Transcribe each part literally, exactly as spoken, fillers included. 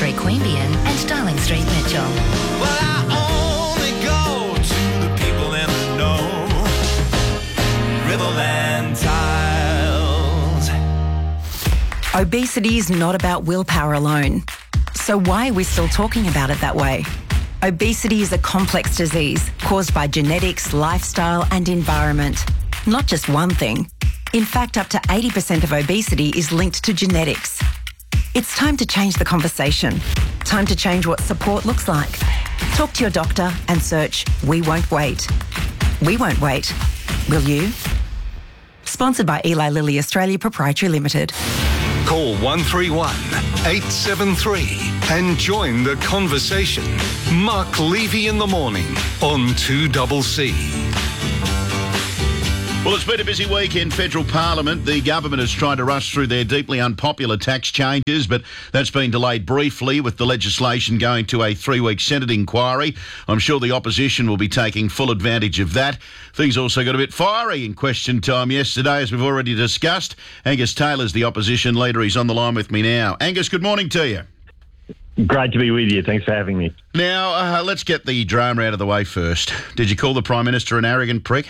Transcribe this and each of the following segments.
Street Queanbeyan and Darling Street Mitchell. Well, I only go to the people in the know. Riverland Tiles. Obesity is not about willpower alone. So why are we still talking about it that way? Obesity is a complex disease caused by genetics, lifestyle and environment. Not just one thing. In fact, up to eighty percent of obesity is linked to genetics. It's time to change the conversation. Time to change what support looks like. Talk to your doctor and search We Won't Wait. We won't wait. Will you? Sponsored by Eli Lilly Australia Proprietary Limited. Call one three one, eight seven three and join the conversation. Mark Levy in the morning on two C C. Well, it's been a busy week in federal parliament. The government has tried to rush through their deeply unpopular tax changes, but that's been delayed briefly with the legislation going to a three-week Senate inquiry. I'm sure the opposition will be taking full advantage of that. Things also got a bit fiery in question time yesterday, as we've already discussed. Angus Taylor's the opposition leader. He's on the line with me now. Angus, good morning to you. Great to be with you. Thanks for having me. Now, uh, let's get the drama out of the way first. Did you call the Prime Minister an arrogant prick?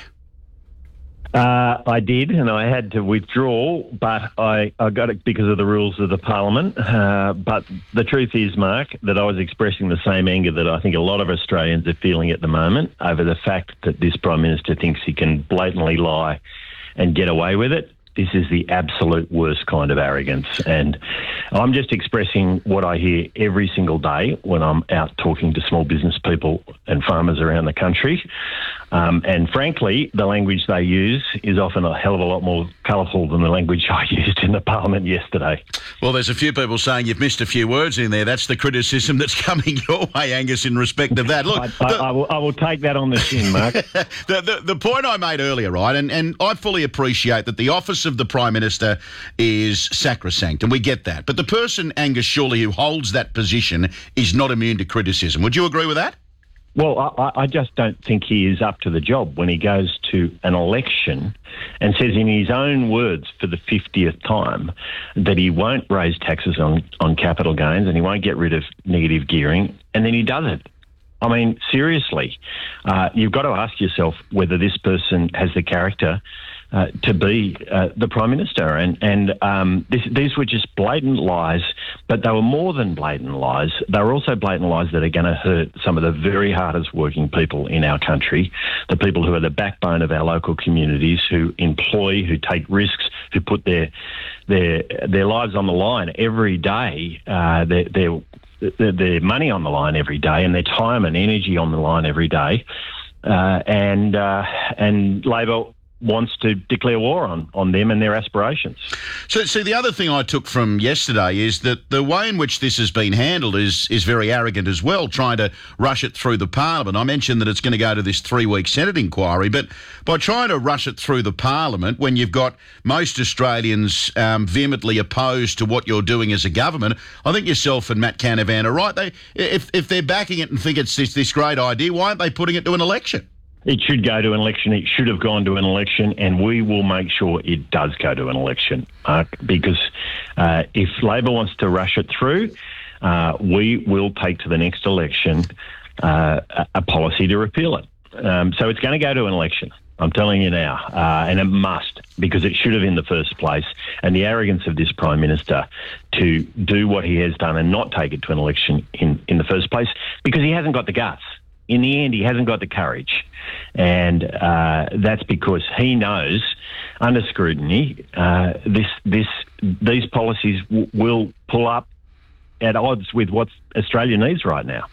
Uh, I did, and I had to withdraw, but I, I got it because of the rules of the Parliament. Uh, but the truth is, Mark, that I was expressing the same anger that I think a lot of Australians are feeling at the moment over the fact that this Prime Minister thinks he can blatantly lie and get away with it. This is the absolute worst kind of arrogance. And I'm just expressing what I hear every single day when I'm out talking to small business people and farmers around the country. Um, and frankly, the language they use is often a hell of a lot more colourful than the language I used in the Parliament yesterday. Well, there's a few people saying you've missed a few words in there. That's the criticism that's coming your way, Angus, in respect of that. Look, I, I, the, I, will, I will take that on the chin, Mark. the, the, the point I made earlier, right, and, and I fully appreciate that the office of the Prime Minister is sacrosanct, and we get that. But the person, Angus, surely, who holds that position is not immune to criticism. Would you agree with that? Well, I, I just don't think he is up to the job when he goes to an election and says in his own words for the fiftieth time that he won't raise taxes on, on capital gains and he won't get rid of negative gearing, and then he does it. I mean, seriously, uh, you've got to ask yourself whether this person has the character Uh, to be uh, the Prime Minister. And, and um, this, these were just blatant lies, but they were more than blatant lies. They were also blatant lies that are going to hurt some of the very hardest working people in our country, the people who are the backbone of our local communities, who employ, who take risks, who put their their their lives on the line every day, uh, their, their, their, their money on the line every day, and their time and energy on the line every day. Uh, and, uh, and Labor wants to declare war on, on them and their aspirations. So, see, the other thing I took from yesterday is that the way in which this has been handled is is very arrogant as well, trying to rush it through the Parliament. I mentioned that it's going to go to this three-week Senate inquiry, but by trying to rush it through the Parliament when you've got most Australians um, vehemently opposed to what you're doing as a government, I think yourself and Matt Canavan are right. They, if, if they're backing it and think it's this, this great idea, why aren't they putting it to an election? It should go to an election. It should have gone to an election, and we will make sure it does go to an election, Mark, because uh, if Labor wants to rush it through, uh, we will take to the next election uh, a, a policy to repeal it. Um, so it's going to go to an election, I'm telling you now, uh, and it must, because it should have in the first place. And the arrogance of this Prime Minister to do what he has done and not take it to an election in, in the first place, because he hasn't got the guts. In the end, he hasn't got the courage, and uh, that's because he knows, under scrutiny, uh, this this these policies w- will pull up at odds with what Australia needs right now.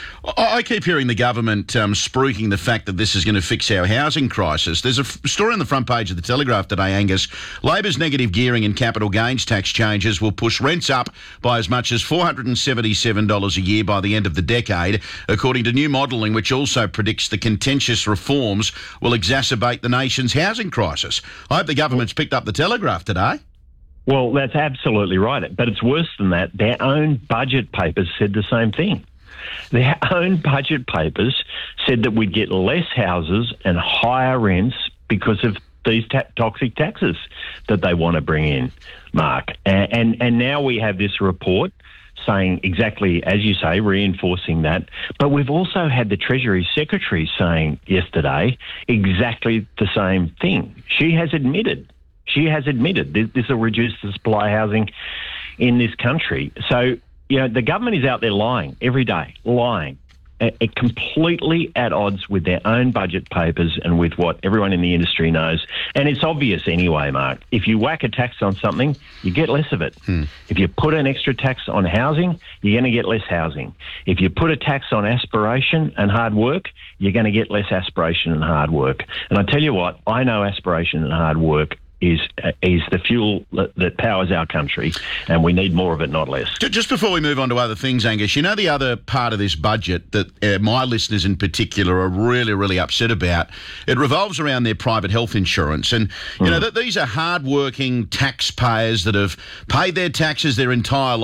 I keep hearing the government um, spruiking the fact that this is going to fix our housing crisis. There's a f- story on the front page of the Telegraph today, Angus. Labor's negative gearing and capital gains tax changes will push rents up by as much as four hundred seventy-seven dollars a year by the end of the decade, according to new modelling, which also predicts the contentious reforms will exacerbate the nation's housing crisis. I hope the government's picked up the Telegraph today. Well, that's absolutely right. But it's worse than that. Their own budget papers said the same thing. Their own budget papers said that we'd get less houses and higher rents because of these ta- toxic taxes that they want to bring in, Mark. And, and and now we have this report saying exactly, as you say, reinforcing that. But we've also had the Treasury Secretary saying yesterday exactly the same thing. She has admitted, she has admitted this, this will reduce the supply of housing in this country. So, you know, the government is out there lying every day, lying. It completely at odds with their own budget papers and with what everyone in the industry knows. And it's obvious anyway, Mark. If you whack a tax on something, you get less of it. Hmm. If you put an extra tax on housing, you're going to get less housing. If you put a tax on aspiration and hard work, you're going to get less aspiration and hard work. And I tell you what, I know aspiration and hard work is uh, is the fuel that, that powers our country, and we need more of it, not less. Just before we move on to other things, Angus, you know the other part of this budget that uh, my listeners in particular are really, really upset about? It revolves around their private health insurance. And, you mm. know, that these are hard-working taxpayers that have paid their taxes their entire life.